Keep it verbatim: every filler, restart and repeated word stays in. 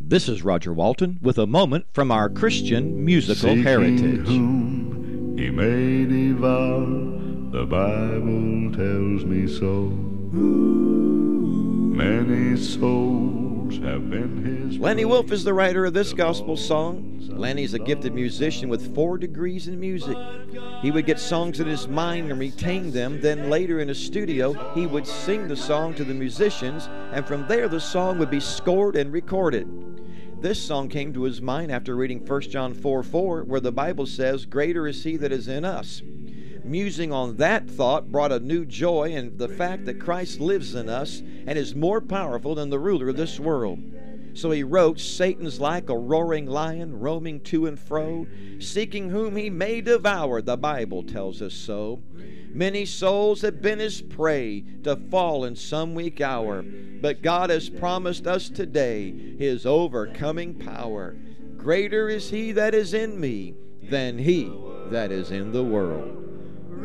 This is Roger Walton with a moment from our Christian musical Seeking heritage. whom he may devour, the Bible tells me so. Many souls have been his. Lenny Wolfe is the writer of this gospel song. Lenny's a gifted musician with four degrees in music. He would get songs in his mind and retain them. Then later in a studio, he would sing the song to the musicians, and from there the song would be scored and recorded. This song came to his mind after reading First John four four, where the Bible says, "Greater is he that is in us." Musing on that thought brought a new joy in the fact that Christ lives in us and is more powerful than the ruler of this world. So he wrote, "Satan's like a roaring lion, roaming to and fro, seeking whom he may devour." The Bible tells us so. Many souls have been his prey to fall in some weak hour, but God has promised us today his overcoming power. Greater is he that is in me than he that is in the world.